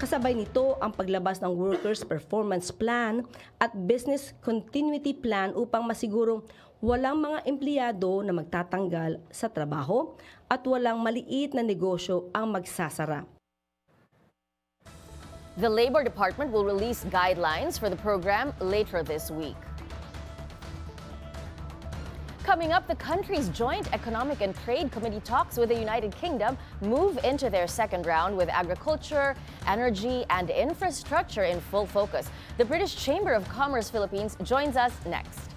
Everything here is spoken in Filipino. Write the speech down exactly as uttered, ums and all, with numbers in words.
Kasabay nito ang paglabas ng Workers' Performance Plan at Business Continuity Plan upang masigurong walang mga empleyado na magtatanggal sa trabaho at walang maliit na negosyo ang magsasara. The Labor Department will release guidelines for the program later this week. Coming up, the country's joint Economic and Trade Committee talks with the United Kingdom move into their second round with agriculture, energy, and infrastructure in full focus. The British Chamber of Commerce Philippines joins us next.